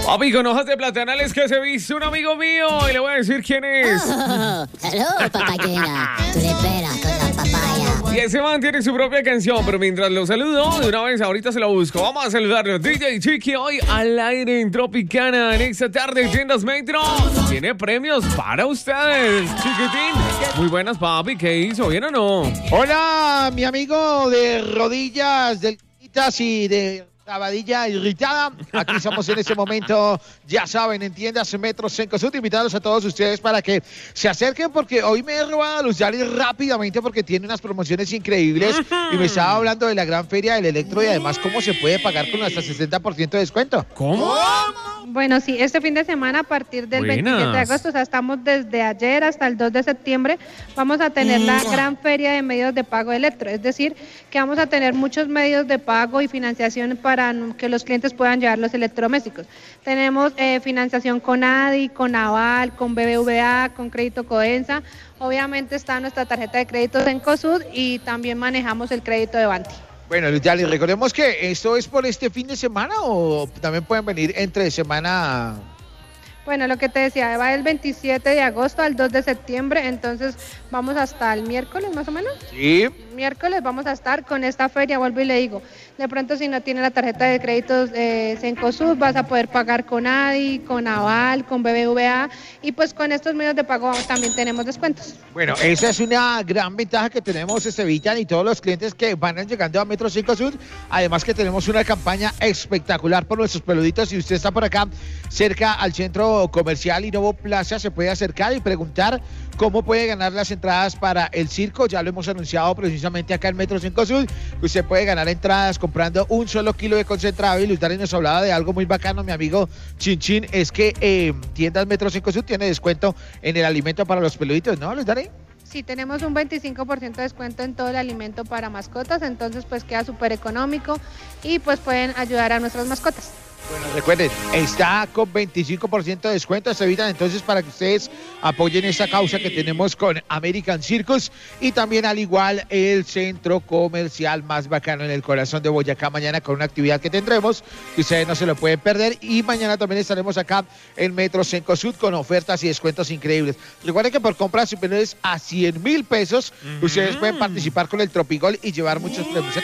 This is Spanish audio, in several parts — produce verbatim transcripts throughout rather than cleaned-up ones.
Papi, con hojas de platanales que se viste un amigo mío y le voy a decir quién es. Oh, hello, papayera. Tú le peras con la papaya. Y ese man tiene su propia canción, pero mientras lo saludo, de una vez ahorita se lo busco. Vamos a saludarlo. D J Chiqui hoy al aire en Tropicana en esta tarde Tiendas Metro. Tiene premios para ustedes, chiquitín. Muy buenas, papi. ¿Qué hizo? ¿Bien o no? Hola, mi amigo de rodillas delgaditas y de tabadilla irritada. Aquí estamos en este momento, ya saben, en Tiendas Metro Cencosud, invitados a todos ustedes para que se acerquen porque hoy me he robado a Luz Yali rápidamente porque tiene unas promociones increíbles y me estaba hablando de la gran feria del electro y además cómo se puede pagar con hasta sesenta por ciento de descuento. ¿Cómo? Bueno, sí, este fin de semana a partir del Buenas. veintisiete de agosto, o sea, estamos desde ayer hasta el dos de septiembre, vamos a tener la gran feria de medios de pago electro, es decir, que vamos a tener muchos medios de pago y financiación para que los clientes puedan llevar los electrodomésticos. Tenemos eh, financiación con A D I, con Aval, con B B V A, con Crédito Codensa, obviamente está nuestra tarjeta de créditos en COSUD y también manejamos el crédito de Banti. Bueno, Luz Yali, recordemos que esto es por este fin de semana o también pueden venir entre semana. Bueno, lo que te decía, va del veintisiete de agosto al dos de septiembre, entonces vamos hasta el miércoles más o menos. Sí. Miércoles vamos a estar con esta feria, vuelvo y le digo, de pronto si no tiene la tarjeta de créditos eh, Cencosud, vas a poder pagar con A D I, con Aval, con B B V A y pues con estos medios de pago también tenemos descuentos. Bueno, esa es una gran ventaja que tenemos Estevitan y todos los clientes que van llegando a Metro Cencosud. Además que tenemos una campaña espectacular por nuestros peluditos. Si usted está por acá cerca al centro comercial Innovo Plaza, se puede acercar y preguntar cómo puede ganar las entradas para el circo. Ya lo hemos anunciado precisamente acá en Metro Cencosud. Usted puede ganar entradas comprando un solo kilo de concentrado. Y Luz Dani nos hablaba de algo muy bacano, mi amigo Chin Chin, es que eh, Tiendas Metro Cencosud tiene descuento en el alimento para los peluditos, ¿no, Luz Dani? Sí, tenemos un veinticinco por ciento de descuento en todo el alimento para mascotas, entonces pues queda súper económico y pues pueden ayudar a nuestras mascotas. Bueno, recuerden, está con veinticinco por ciento de descuento, se evitan entonces para que ustedes apoyen esta causa que tenemos con American Circus y también al igual el centro comercial más bacano en el corazón de Boyacá mañana con una actividad que tendremos que ustedes no se lo pueden perder y mañana también estaremos acá en Metro Cencosud con ofertas y descuentos increíbles. Recuerden que por compras superiores a cien mil pesos mm-hmm. ustedes pueden participar con el Tropigol y llevar muchos premios.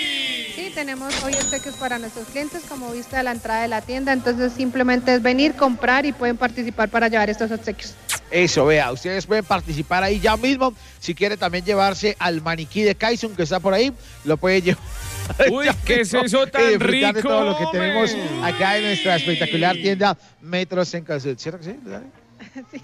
Sí, tenemos hoy obsequios para nuestros clientes, como viste a la entrada de la tienda, entonces simplemente es venir, comprar y pueden participar para llevar estos obsequios. Eso, vea, ustedes pueden participar ahí ya mismo. Si quiere también llevarse al maniquí de Kaison que está por ahí, lo puede llevar. Uy, ¿qué es eso tan y rico? De todo lo que tenemos acá en nuestra espectacular tienda Metro Cencosud. ¿Cierto que sí? Sí.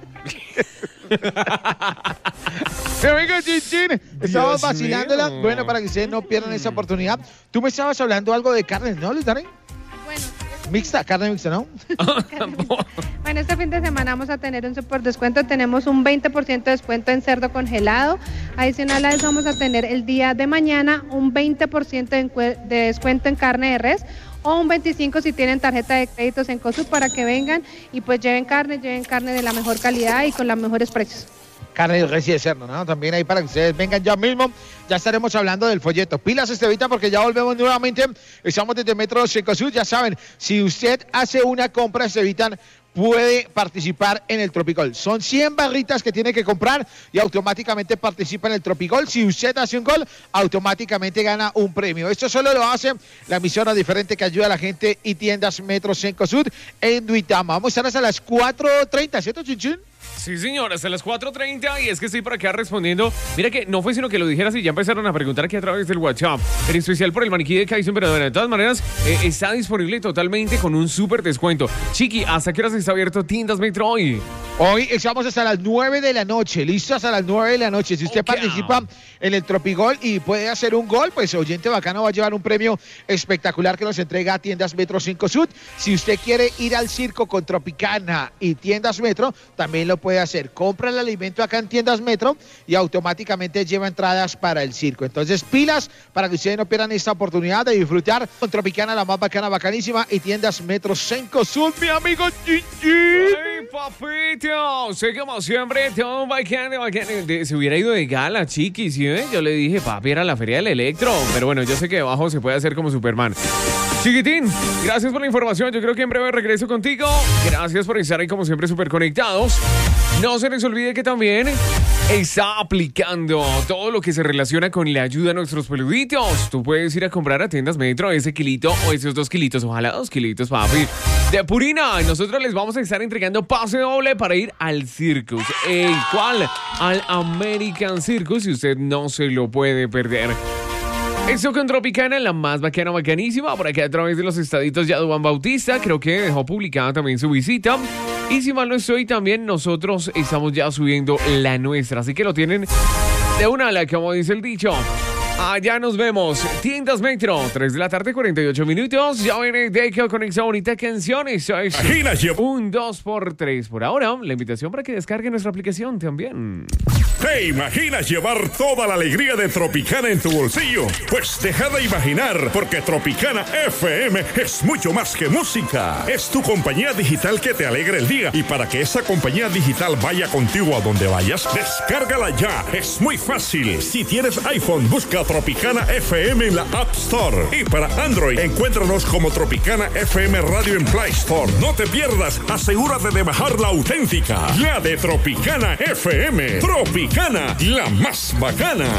Mi amigo Chin Chin, estamos vacilándola. Mío. Bueno, para que ustedes no pierdan esa oportunidad. Tú me estabas hablando algo de carnes, ¿no, Luz Dani? Bueno. Mixta, carne mixta, ¿no? Bueno, este fin de semana vamos a tener un super descuento. Tenemos un veinte por ciento de descuento en cerdo congelado. Adicional a eso vamos a tener el día de mañana un veinte por ciento de descuento en carne de res o un veinticinco por ciento si tienen tarjeta de créditos en COSUD para que vengan y pues lleven carne, lleven carne de la mejor calidad y con los mejores precios. Carne de res y de cerdo, ¿no? También ahí para que ustedes vengan ya mismo. Ya estaremos hablando del folleto. Pilas, Estevita, porque ya volvemos nuevamente. Estamos desde Metro Cencosud. Ya saben, si usted hace una compra, Estevita, puede participar en el Tropigol. Son cien barritas que tiene que comprar y automáticamente participa en el Tropigol. Si usted hace un gol, automáticamente gana un premio. Esto solo lo hace la emisora diferente que ayuda a la gente y Tiendas Metro Cencosud en Duitama. Vamos a estar hasta las cuatro treinta, ¿cierto, Chinchín? Sí, señor, hasta las cuatro treinta y es que estoy por acá respondiendo. Mira que no fue sino que lo dijeras y ya empezaron a preguntar aquí a través del WhatsApp. En especial por el maniquí de Kaison, pero bueno, de todas maneras eh, está disponible totalmente con un súper descuento. Chiqui, ¿hasta qué horas está abierto Tiendas Metro hoy? Hoy estamos hasta las nueve de la noche, listo hasta las nueve de la noche. Si usted okay. participa en el Tropigol y puede hacer un gol, pues oyente bacano va a llevar un premio espectacular que nos entrega Tiendas Metro Cencosud. Si usted quiere ir al circo con Tropicana y Tiendas Metro, también lo puede hacer. Compra el alimento acá en Tiendas Metro y automáticamente lleva entradas para el circo. Entonces, pilas para que ustedes no pierdan esta oportunidad de disfrutar con Tropicana, la más bacana, bacanísima, y Tiendas Metro Cencosud, mi amigo Gigi. ¡Ay, papito! Sé que como siempre, todo bacano, bacano. Se hubiera ido de gala, Chiqui, ¿sí ves? Yo le dije, papi, era la feria del electro. Pero bueno, yo sé que debajo se puede hacer como Superman. Chiquitín, gracias por la información. Yo creo que en breve regreso contigo. Gracias por estar ahí como siempre súper conectados. No se les olvide que también está aplicando todo lo que se relaciona con la ayuda a nuestros peluditos. Tú puedes ir a comprar a tiendas Metro ese kilito o esos dos kilitos, ojalá dos kilitos, papi, de Purina. Y nosotros les vamos a estar entregando pase doble para ir al Circus. ¿El cuál? Al American Circus, y usted no se lo puede perder. Eso con Tropicana, la más bacana, bacanísima. Por aquí a través de los estaditos ya Duván Bautista. Creo que dejó publicada también su visita. Y si mal no estoy, también nosotros estamos ya subiendo la nuestra. Así que lo tienen de una ala, como dice el dicho. Allá nos vemos. Tiendas Metro, tres de la tarde, cuarenta y ocho minutos. Ya viene Deco con esa bonita canción. Eso es un dos por tres. Por ahora, la invitación para que descargue nuestra aplicación también. ¿Te imaginas llevar toda la alegría de Tropicana en tu bolsillo? Pues deja de imaginar, porque Tropicana F M es mucho más que música. Es tu compañía digital que te alegra el día. Y para que esa compañía digital vaya contigo a donde vayas, descárgala ya. Es muy fácil. Si tienes iPhone, busca Tropicana F M en la App Store. Y para Android, encuéntranos como Tropicana F M Radio en Play Store. No te pierdas, asegúrate de bajar la auténtica, la de Tropicana F M. Tropicana, la más bacana.